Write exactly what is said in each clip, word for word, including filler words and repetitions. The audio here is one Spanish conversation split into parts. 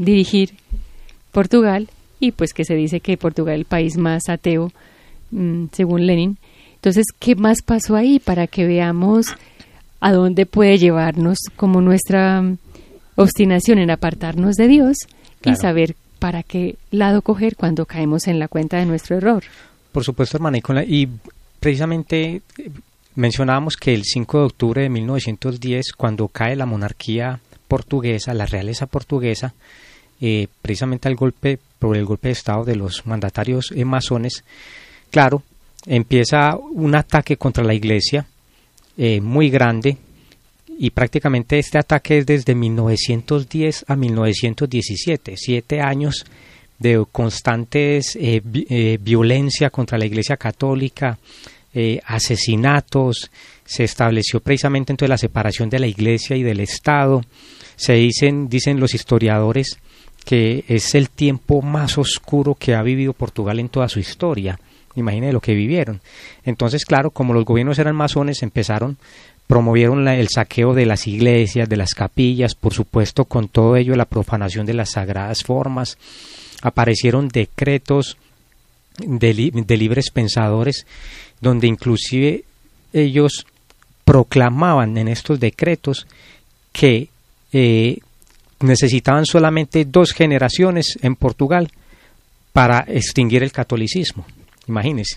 dirigir Portugal, y pues que se dice que Portugal es el país más ateo, mmm, según Lenin. Entonces, ¿qué más pasó ahí para que veamos a dónde puede llevarnos como nuestra obstinación en apartarnos de Dios, claro, y saber para qué lado coger cuando caemos en la cuenta de nuestro error? Por supuesto, hermana, y, con la, y precisamente mencionábamos que el cinco de octubre de mil novecientos diez, cuando cae la monarquía portuguesa, la realeza portuguesa, eh, precisamente al golpe, por el golpe de estado de los mandatarios eh, masones, claro, empieza un ataque contra la iglesia eh, muy grande, y prácticamente este ataque es desde mil novecientos diez a mil novecientos diecisiete, siete años de constantes eh, vi, eh, violencia contra la iglesia católica, eh, asesinatos. Se estableció precisamente entonces la separación de la iglesia y del Estado. Se dicen, dicen los historiadores que es el tiempo más oscuro que ha vivido Portugal en toda su historia. Imagínense lo que vivieron. Entonces, claro, como los gobiernos eran masones, empezaron, promovieron la, el saqueo de las iglesias, de las capillas, por supuesto, con todo ello la profanación de las sagradas formas. Aparecieron decretos de, li, de libres pensadores, donde inclusive ellos proclamaban en estos decretos que eh, necesitaban solamente dos generaciones en Portugal para extinguir el catolicismo. Imagínense.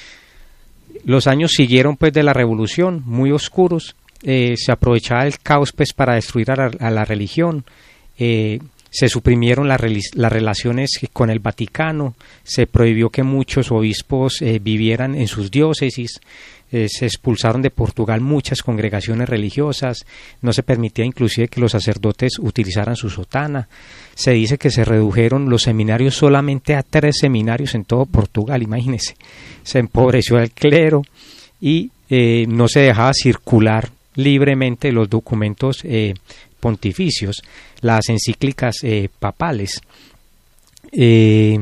Los años siguieron pues de la revolución, muy oscuros. Eh, se aprovechaba el caos pues para destruir a la, a la religión. Eh, se suprimieron la, las relaciones con el Vaticano. Se prohibió que muchos obispos eh, vivieran en sus diócesis. Eh, se expulsaron de Portugal muchas congregaciones religiosas. No se permitía inclusive que los sacerdotes utilizaran su sotana. Se dice que se redujeron los seminarios solamente a tres seminarios en todo Portugal, imagínense. Se empobreció el clero y eh, no se dejaba circular libremente los documentos eh, pontificios, las encíclicas eh, papales. Eh,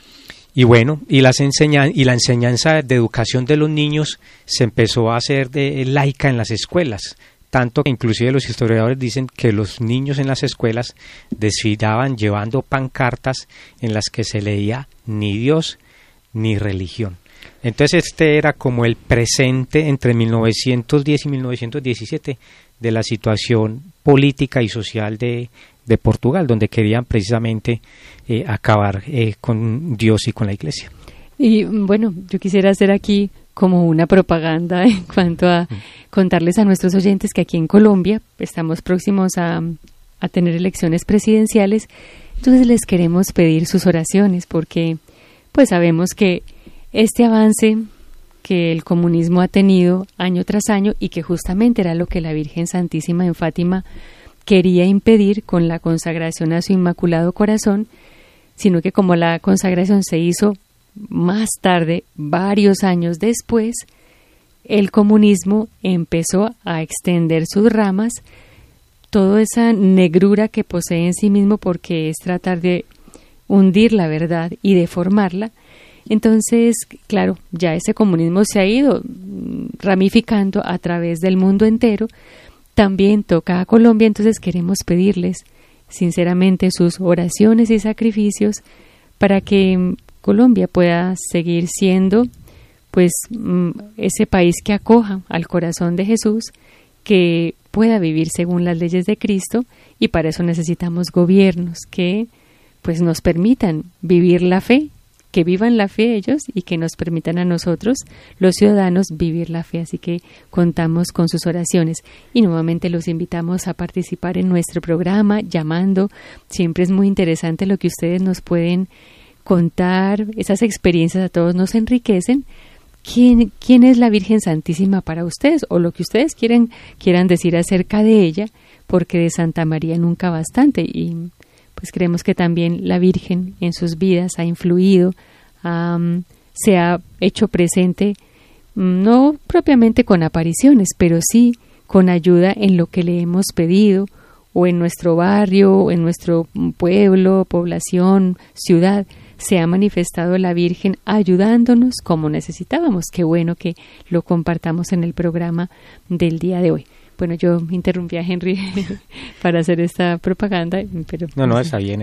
y bueno, y, las enseñan, y la enseñanza de educación de los niños se empezó a hacer de laica en las escuelas. Tanto que inclusive los historiadores dicen que los niños en las escuelas desfilaban llevando pancartas en las que se leía ni Dios ni religión. Entonces este era como el presente entre mil novecientos diez y mil novecientos diecisiete de la situación política y social de, de Portugal, donde querían precisamente eh, acabar eh, con Dios y con la Iglesia. Y bueno, yo quisiera hacer aquí como una propaganda en cuanto a contarles a nuestros oyentes que aquí en Colombia estamos próximos a, a tener elecciones presidenciales. Entonces les queremos pedir sus oraciones, porque pues sabemos que este avance que el comunismo ha tenido año tras año, y que justamente era lo que la Virgen Santísima en Fátima quería impedir con la consagración a su Inmaculado Corazón, sino que como la consagración se hizo más tarde, varios años después, el comunismo empezó a extender sus ramas, toda esa negrura que posee en sí mismo, porque es tratar de hundir la verdad y deformarla. Entonces, claro, ya ese comunismo se ha ido ramificando a través del mundo entero. También toca a Colombia, entonces queremos pedirles sinceramente sus oraciones y sacrificios para que Colombia pueda seguir siendo pues ese país que acoja al corazón de Jesús, que pueda vivir según las leyes de Cristo, y para eso necesitamos gobiernos que pues nos permitan vivir la fe, que vivan la fe ellos y que nos permitan a nosotros, los ciudadanos, vivir la fe. Así que contamos con sus oraciones y nuevamente los invitamos a participar en nuestro programa llamando. Siempre es muy interesante lo que ustedes nos pueden contar, esas experiencias a todos nos enriquecen. ¿Quién, quién es la Virgen Santísima para ustedes? O lo que ustedes quieran, quieran decir acerca de ella, porque de Santa María nunca bastante. Y pues creemos que también la Virgen en sus vidas ha influido, um, se ha hecho presente, no propiamente con apariciones, pero sí con ayuda en lo que le hemos pedido, o en nuestro barrio, o en nuestro pueblo, población, ciudad. Se ha manifestado la Virgen ayudándonos como necesitábamos. Qué bueno que lo compartamos en el programa del día de hoy. Bueno, yo interrumpí a Henry para hacer esta propaganda, pero no, no, está bien.